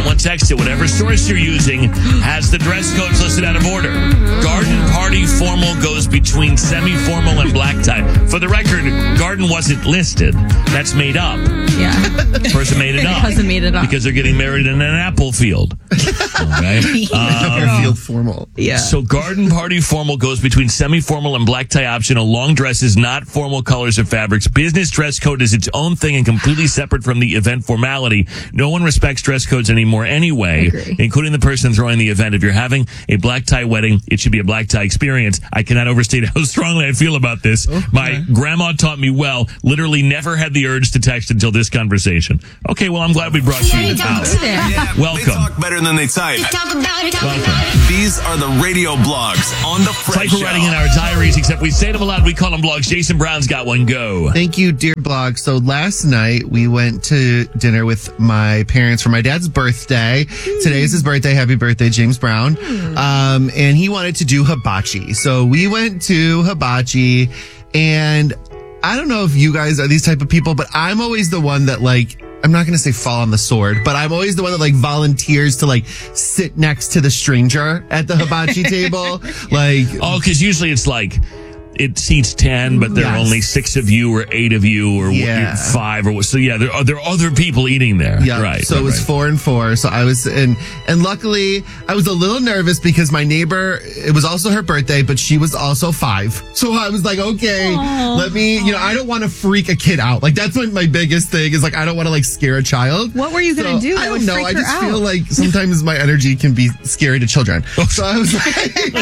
someone text it. Whatever source you're using has the dress codes listed out of order. Garden party formal goes between semi-formal and black tie. For the record, garden wasn't listed. That's made up. Yeah. The person made it up. The cousin made it up. Because they're getting married in an apple field. Okay? Field formal. Yeah. So garden party formal goes between semi-formal and black tie optional. Long dresses, not formal colors or fabrics. Business dress code is its own thing and completely separate from the event formality. No one respects dress codes anymore anyway, including the person throwing the event. If you're having a black tie wedding, it should be a black tie experience. I cannot overstate how strongly I feel about this. Okay. My grandma taught me well, literally never had the urge to text until this conversation. Okay, well, I'm glad we brought you out. Yeah, welcome. They talk better than they type. Welcome. These are the radio blogs on the Fresh It's like we're writing in our diaries, except we say them aloud. We call them blogs. Jason Brown's got one. Go. Thank you, dear blog. So last night we went to dinner with my parents for my dad's birthday. Today is his birthday. Happy birthday, James Brown. And he wanted to do hibachi. So we went to hibachi, and I don't know if you guys are these type of people, but I'm always the one that, like, I'm not going to say fall on the sword, but I'm always the one that, like, volunteers to, like, sit next to the stranger at the hibachi table. Like, oh, because usually it's like, it seats 10, but there are only 6 of you or 8 of you or 5 or so. Yeah, there are other people eating there. Yeah, right. So it was 4 and 4. So I was and luckily I was a little nervous because my neighbor, it was also her birthday, but she was also 5. So I was like, okay, let me, I don't want to freak a kid out. Like, that's my biggest thing is, like, I don't want to, like, scare a child. What were you going to do? I don't know. I just feel like sometimes my energy can be scary to children. So I was like,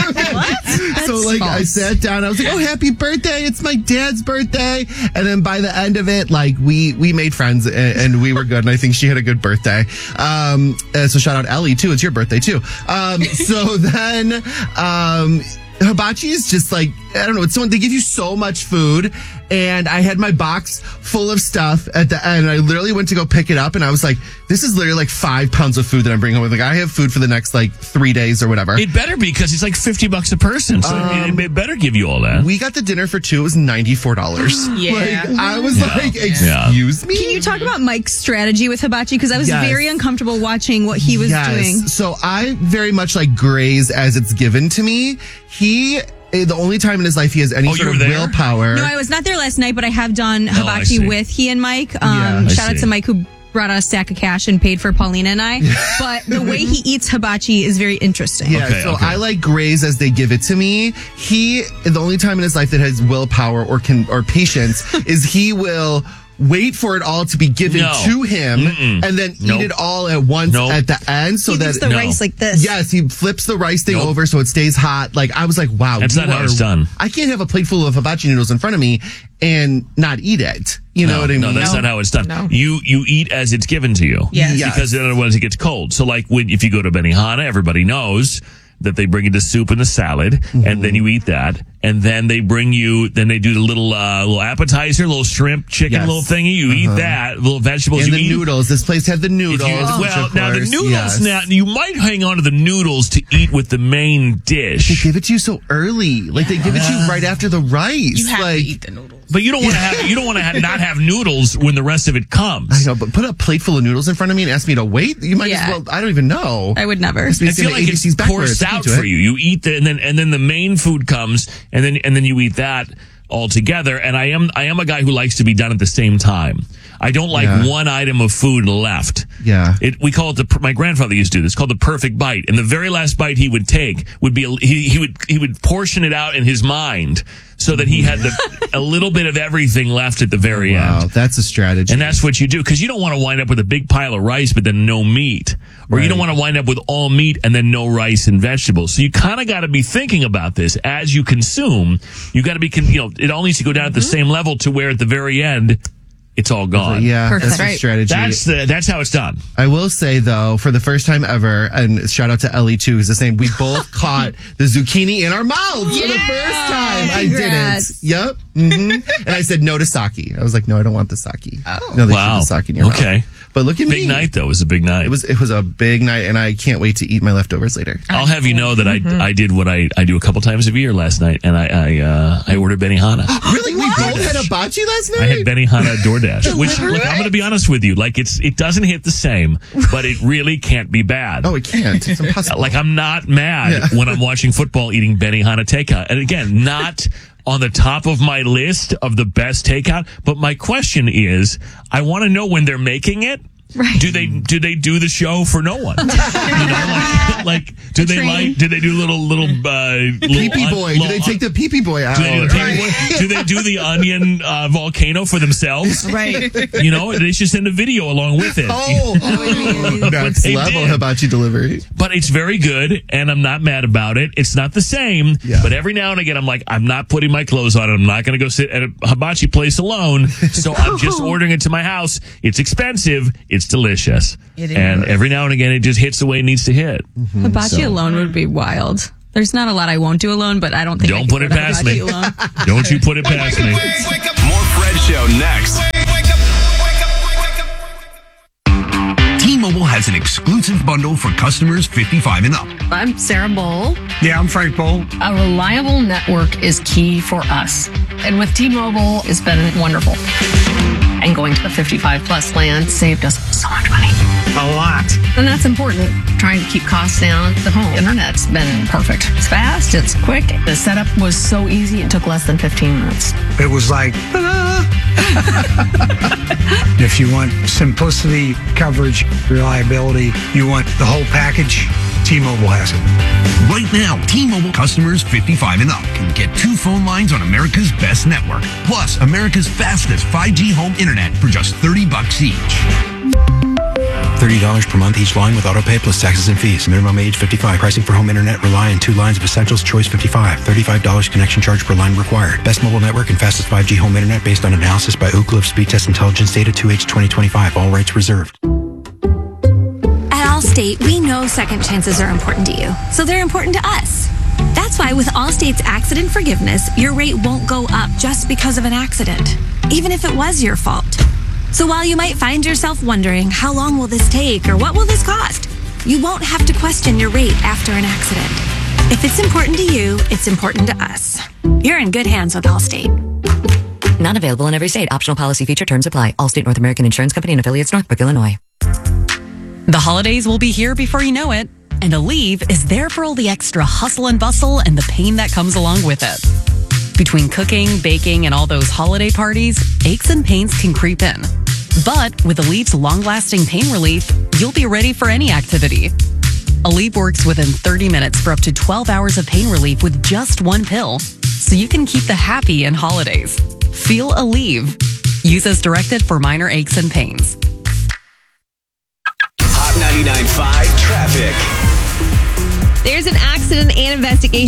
I sat down. I was like, oh, happy birthday. It's my dad's birthday. And then by the end of it, like, we made friends and we were good. And I think she had a good birthday. So shout out Ellie too. It's your birthday too. So then, hibachi is just like, I don't know. They give you so much food, and I had my box full of stuff at the end. And I literally went to go pick it up, and I was like, "This is literally like 5 pounds of food that I'm bringing home. Like, I have food for the next like 3 days or whatever." It better be, because it's like $50 a person, so it better give you all that. We got the dinner for 2. It was $94. Yeah, like, I was like, "Excuse me." Can you talk about Mike's strategy with hibachi? Because I was very uncomfortable watching what he was doing. So I very much like graze as it's given to me. The only time in his life he has any sort of willpower. No, I was not there last night, but I have done hibachi with he and Mike. Shout out to Mike, who brought out a stack of cash and paid for Paulina and I. But the way he eats hibachi is very interesting. Yeah, I like graze as they give it to me. The only time in his life that has willpower or patience is he will wait for it all to be given to him and then eat it all at once at the end. So he leaves the rice like this. Yes, he flips the rice thing over so it stays hot. Like, I was like, wow. That's not how it's done. I can't have a plate full of hibachi noodles in front of me and not eat it. You know what I mean? No, that's not how it's done. No. You eat as it's given to you. Yes. Because otherwise it gets cold. So, like, if you go to Benihana, everybody knows that they bring you the soup and the salad, and then you eat that, and then they do the little appetizer, little shrimp, chicken, little thingy. You eat that, little vegetables. And the noodles. This place had the noodles. Now the noodles. Now you might hang on to the noodles to eat with the main dish. They give it to you so early. Like, they give it to you right after the rice. You have to eat the noodles. But you don't want to not have noodles when the rest of it comes. I know, but put a plate full of noodles in front of me and ask me to wait. You might as well. I don't even know. I would never. I feel like it's coursed out for you. You eat and then the main food comes, and then you eat that all together. And I am a guy who likes to be done at the same time. I don't like one item of food left. Yeah. We call it my grandfather used to do this, called the perfect bite. And the very last bite he would take would be he would portion it out in his mind so that he had a little bit of everything left at the very end. Wow, that's a strategy. And that's what you do, because you don't want to wind up with a big pile of rice but then no meat. Or you don't want to wind up with all meat and then no rice and vegetables. So you kind of got to be thinking about this as you consume. You got to be, it all needs to go down at the same level to where at the very end it's all gone. Yeah, perfect. That's a strategy. That's how it's done. I will say, though, for the first time ever, and shout out to Ellie, too, who's the same, we both caught the zucchini in our mouths for the first time. Congrats. I didn't. Yep. And I said no to sake. I was like, no, I don't want the sake. No, they should the sake in your mouth. But look at me. Big night, though. It was a big night. It was a big night, and I can't wait to eat my leftovers later. I'll have you know that I did what I do a couple times a year last night, and I ordered Benihana. Really? We both had hibachi last night? I had Benihana DoorDash, which, look, I'm going to be honest with you. Like, it doesn't hit the same, but it really can't be bad. Oh, it can't. It's impossible. Like, I'm not mad when I'm watching football eating Benihana takeout. And again, not on the top of my list of the best takeout, but my question is, I want to know when they're making it. Right. Do they do the show for no one? Do they do little pee-pee boy? Do they take the pee-pee boy out? Do they do the onion volcano for themselves? Right. They should send a video along with it. Next level hibachi delivery. But it's very good, and I'm not mad about it. It's not the same, but every now and again, I'm like, I'm not putting my clothes on. I'm not going to go sit at a hibachi place alone. So I'm just ordering it to my house. It's expensive. It's delicious. It is. And every now and again, it just hits the way it needs to hit. Hibachi alone would be wild. There's not a lot I won't do alone, but I don't think Don't put it past me. Don't you put it past me. More Fred Show next. T-Mobile has an exclusive bundle for customers 55 and up. I'm Sarah Bowl. Yeah, I'm Frank Bowl. A reliable network is key for us. And with T-Mobile, it's been wonderful. And going to the 55 plus plan saved us so much money. A lot. And that's important. Trying to keep costs down. The home internet's been perfect. It's fast. It's quick. The setup was so easy. It took less than 15 minutes. It was like, if you want simplicity, coverage, reliability, you want the whole package, T-Mobile has it. Right now, T-Mobile customers 55 and up can get 2 phone lines on America's best network, plus America's fastest 5G home internet for just $30 each. $30 per month each line with autopay plus taxes and fees. Minimum age 55. Pricing for home internet rely on 2 lines of essentials. Choice 55. $35 connection charge per line required. Best mobile network and fastest 5G home internet based on analysis by Ookla of Speed Test Intelligence Data 2H 2025. All rights reserved. At Allstate, we know second chances are important to you, so they're important to us. That's why with Allstate's accident forgiveness, your rate won't go up just because of an accident, even if it was your fault. So while you might find yourself wondering, how long will this take or what will this cost? You won't have to question your rate after an accident. If it's important to you, it's important to us. You're in good hands with Allstate. Not available in every state. Optional policy feature terms apply. Allstate North American Insurance Company and affiliates, Northbrook, Illinois. The holidays will be here before you know it, and Aleve is there for all the extra hustle and bustle and the pain that comes along with it. Between cooking, baking, and all those holiday parties, aches and pains can creep in. But with Aleve's long-lasting pain relief, you'll be ready for any activity. Aleve works within 30 minutes for up to 12 hours of pain relief with just 1 pill, so you can keep the happy in holidays. Feel Aleve. Use as directed for minor aches and pains. Hot 99.5 traffic. There's an accident and investigation